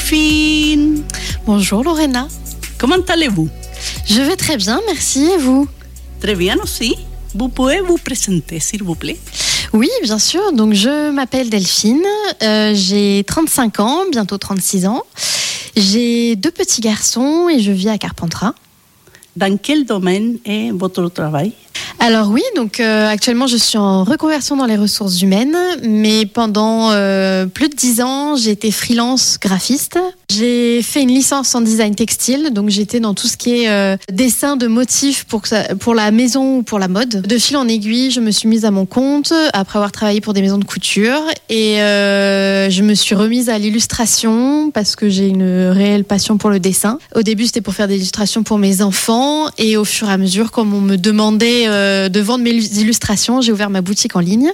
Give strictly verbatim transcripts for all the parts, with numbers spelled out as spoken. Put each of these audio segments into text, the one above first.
Delphine. Bonjour Lorena. Comment allez-vous? Je vais très bien, merci. Et vous? Très bien aussi. Vous pouvez vous présenter, s'il vous plaît? Oui, bien sûr. Donc, je m'appelle Delphine. Euh, j'ai trente-cinq ans, bientôt trente-six ans. J'ai deux petits garçons et je vis à Carpentras. Dans quel domaine est votre travail? Alors oui, donc euh, actuellement je suis en reconversion dans les ressources humaines, mais pendant euh, plus de dix ans, j'ai été freelance graphiste. J'ai fait une licence en design textile, donc j'étais dans tout ce qui est euh, dessin de motifs pour, que ça, pour la maison ou pour la mode. De fil en aiguille, je me suis mise à mon compte après avoir travaillé pour des maisons de couture et euh, je me suis remise à l'illustration parce que j'ai une réelle passion pour le dessin. Au début, c'était pour faire des illustrations pour mes enfants et au fur et à mesure, comme on me demandait euh, de vendre mes illustrations, j'ai ouvert ma boutique en ligne.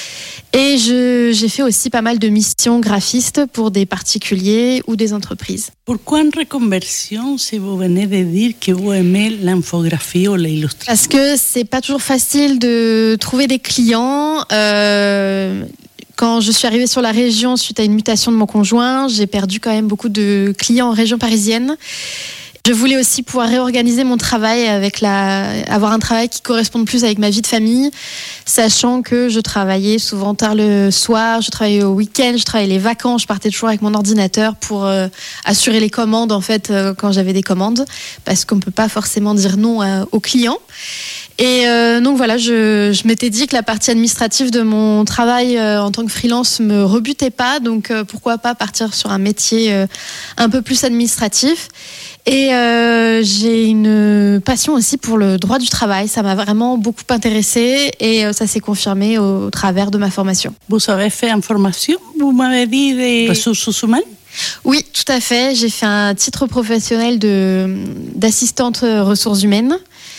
Et je, j'ai fait aussi pas mal de missions graphistes pour des particuliers ou des entreprises. Pourquoi une reconversion si vous venez de dire que vous aimez l'infographie ou l'illustration? Parce que c'est pas toujours facile de trouver des clients. Euh, quand je suis arrivée sur la région suite à une mutation de mon conjoint, j'ai perdu quand même beaucoup de clients en région parisienne. Je voulais aussi pouvoir réorganiser mon travail avec la, avoir un travail qui corresponde plus avec ma vie de famille, sachant que je travaillais souvent tard le soir, je travaillais au week-end, je travaillais les vacances, je partais toujours avec mon ordinateur pour euh, assurer les commandes en fait euh, quand j'avais des commandes, parce qu'on peut pas forcément dire non à, aux clients. Et euh, donc voilà, je, je m'étais dit que la partie administrative de mon travail euh, en tant que freelance me rebutait pas, donc euh, pourquoi pas partir sur un métier euh, un peu plus administratif. Et euh, j'ai une passion aussi pour le droit du travail, ça m'a vraiment beaucoup intéressée et euh, ça s'est confirmé au, au travers de ma formation. Vous avez fait une formation, vous m'avez dit, des ressources humaines? Oui, tout à fait, j'ai fait un titre professionnel de, d'assistante ressources humaines.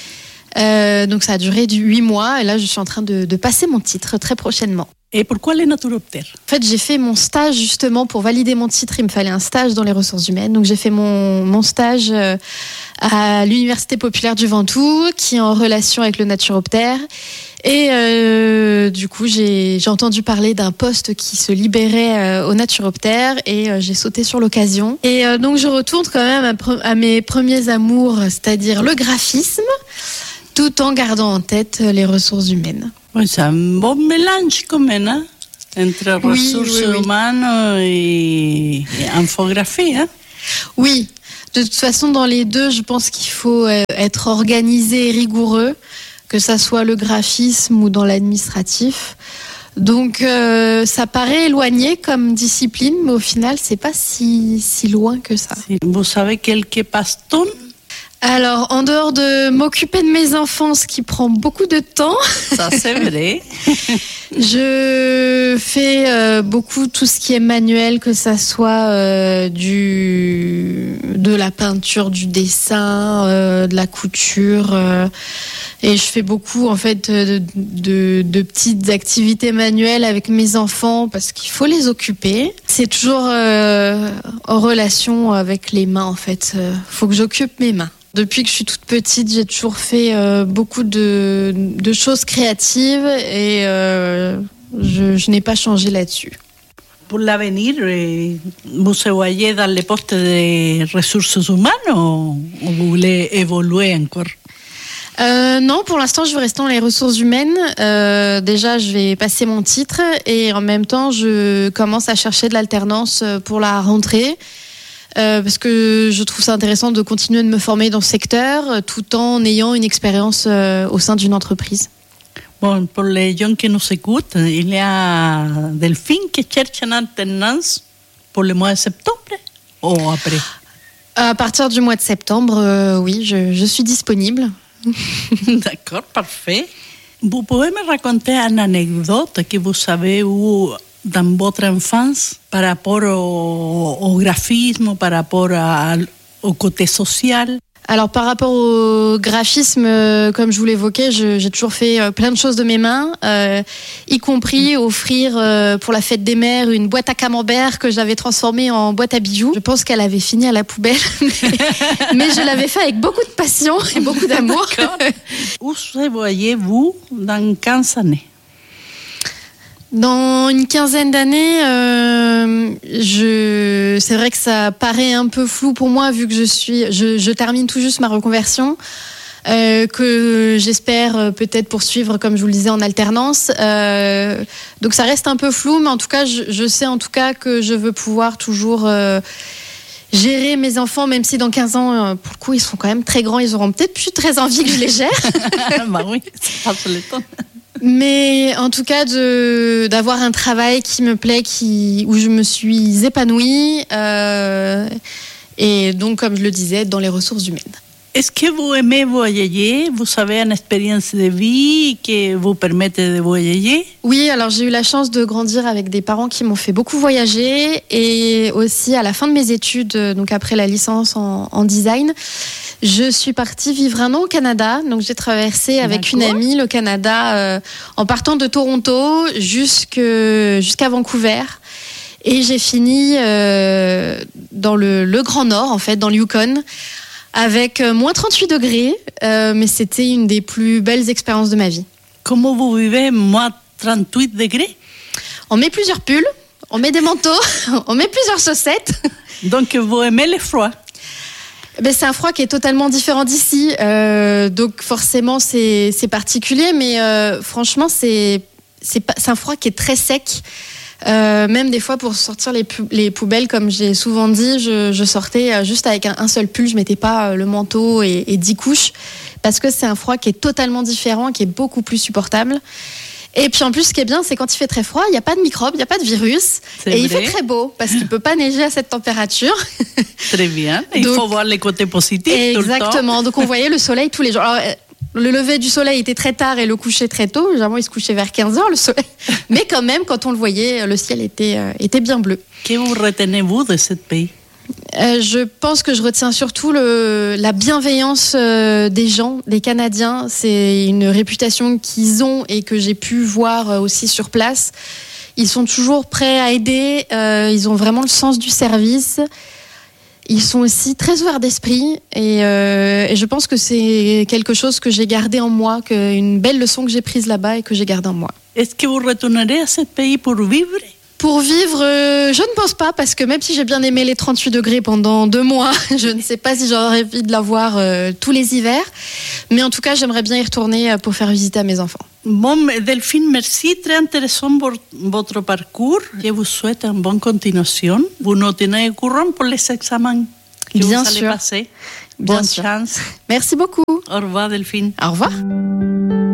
Euh, donc ça a duré huit mois et là je suis en train de, de passer mon titre très prochainement. Et pourquoi les naturoptères? En fait, j'ai fait mon stage justement pour valider mon titre. Il me fallait un stage dans les ressources humaines. Donc j'ai fait mon, mon stage à l'Université populaire du Ventoux qui est en relation avec le naturoptère. Et euh, du coup, j'ai, j'ai entendu parler d'un poste qui se libérait euh, au naturoptère et euh, j'ai sauté sur l'occasion. Et euh, donc je retourne quand même à, pre- à mes premiers amours, c'est-à-dire le graphisme, tout en gardant en tête les ressources humaines. Oui, c'est un bon mélange quand même, hein, entre oui, ressources oui, oui. humaines et, et infographie. Hein. Oui, de toute façon, dans les deux, je pense qu'il faut être organisé et rigoureux, que ça soit le graphisme ou dans l'administratif. Donc, euh, ça paraît éloigné comme discipline, mais au final, c'est pas si, si loin que ça. Vous savez quelques passe-temps? Alors, en dehors de m'occuper de mes enfants, ce qui prend beaucoup de temps, ça c'est vrai. Je fais euh, beaucoup tout ce qui est manuel, que ça soit euh, du de la peinture, du dessin, euh, de la couture, euh, et je fais beaucoup en fait de, de, de petites activités manuelles avec mes enfants parce qu'il faut les occuper. C'est toujours euh, en relation avec les mains en fait. Euh, faut que j'occupe mes mains. Depuis que je suis toute petite, j'ai toujours fait euh, beaucoup de, de choses créatives et euh, je, je n'ai pas changé là-dessus. Pour l'avenir, vous se voyez dans les postes de ressources humaines ou vous voulez évoluer encore? Euh, non, pour l'instant, je veux rester dans les ressources humaines. Euh, déjà, je vais passer mon titre et en même temps, je commence à chercher de l'alternance pour la rentrée. Euh, parce que je trouve ça intéressant de continuer de me former dans ce secteur euh, tout en ayant une expérience euh, au sein d'une entreprise. Bon, pour les gens qui nous écoutent, il y a Delphine qui cherche une alternance pour le mois de septembre ou après? À partir du mois de septembre, euh, oui, je, je suis disponible. D'accord, parfait. Vous pouvez me raconter une anecdote que vous avez eue dans votre enfance par rapport au, au graphisme, par rapport à, au côté social? Alors par rapport au graphisme, euh, comme je vous l'évoquais, je, j'ai toujours fait euh, plein de choses de mes mains, euh, y compris offrir euh, pour la fête des mères une boîte à camembert que j'avais transformée en boîte à bijoux. Je pense qu'elle avait fini à la poubelle, mais, mais je l'avais fait avec beaucoup de passion et beaucoup d'amour. Où se voyez-vous dans quinze années? Dans une quinzaine d'années, euh, je... c'est vrai que ça paraît un peu flou pour moi vu que je suis, je, je termine tout juste ma reconversion, euh, que j'espère peut-être poursuivre, comme je vous le disais, en alternance. Euh, donc ça reste un peu flou, mais en tout cas, je, je sais en tout cas que je veux pouvoir toujours euh, gérer mes enfants, même si dans quinze ans, pour le coup, ils sont quand même très grands, ils auront peut-être plus très envie que je les gère. Bah oui, c'est pas sur le temps. Mais en tout cas, de, d'avoir un travail qui me plaît, qui, où je me suis épanouie. Euh, et donc, comme je le disais, dans les ressources humaines. Est-ce que vous aimez voyager? Vous avez une expérience de vie qui vous permet de voyager? Oui, alors j'ai eu la chance de grandir avec des parents qui m'ont fait beaucoup voyager. Et aussi, à la fin de mes études, donc après la licence en, en design, je suis partie vivre un an au Canada. Donc j'ai traversé avec D'accord. une amie le Canada euh, en partant de Toronto jusque, jusqu'à Vancouver. Et j'ai fini euh, dans le, le Grand Nord, en fait, dans le Yukon, avec euh, moins trente-huit degrés. Euh, mais c'était une des plus belles expériences de ma vie. Comment vous vivez moins trente-huit degrés? On met plusieurs pulls, on met des manteaux, on met plusieurs chaussettes. Donc vous aimez le froid? Ben, c'est un froid qui est totalement différent d'ici, euh, donc forcément c'est, c'est particulier, mais euh, franchement c'est, c'est, pas, c'est un froid qui est très sec. Euh, même des fois pour sortir les, pu- les poubelles, comme j'ai souvent dit, je, je sortais juste avec un, un seul pull, je mettais pas le manteau et, et dix couches, parce que c'est un froid qui est totalement différent, qui est beaucoup plus supportable. Et puis en plus, ce qui est bien, c'est quand il fait très froid, il n'y a pas de microbes, il n'y a pas de virus. C'est et il vrai. fait très beau, parce qu'il ne peut pas neiger à cette température. Très bien. Il Donc, faut voir les côtés positifs tout le temps. exactement. Donc on voyait le soleil tous les jours. Alors, le lever du soleil était très tard et le coucher très tôt. Généralement, il se couchait vers quinze heures, le soleil. Mais quand même, quand on le voyait, le ciel était, euh, était bien bleu. Que vous retenez-vous de ce pays? Euh, je pense que je retiens surtout le, la bienveillance euh, des gens, des Canadiens. C'est une réputation qu'ils ont et que j'ai pu voir euh, aussi sur place. Ils sont toujours prêts à aider. Euh, ils ont vraiment le sens du service. Ils sont aussi très ouverts d'esprit et, euh, et je pense que c'est quelque chose que j'ai gardé en moi, que, une belle leçon que j'ai prise là-bas et que j'ai gardée en moi. Est-ce que vous retournerez à ce pays pour vivre? Pour vivre, euh, je ne pense pas, parce que même si j'ai bien aimé les trente-huit degrés pendant deux mois, je ne sais pas si j'aurais envie de l'avoir euh, tous les hivers. Mais en tout cas, j'aimerais bien y retourner euh, pour faire visiter à mes enfants. Bon, Delphine, merci. Très intéressant votre parcours. Je vous souhaite une bonne continuation. Vous nous tenez au courant pour les examens que Bien vous allez sûr. passer. Bien Bonne sûr. chance. Merci beaucoup. Au revoir, Delphine. Au revoir.